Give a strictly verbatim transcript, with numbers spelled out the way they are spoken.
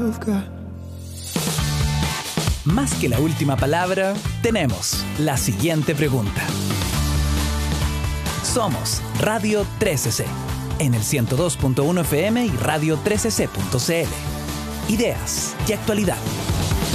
you've got. Más que la última palabra, tenemos la siguiente pregunta. Somos Radio trece C, en el ciento dos punto uno F M y radio trece C punto C L. Ideas y actualidad.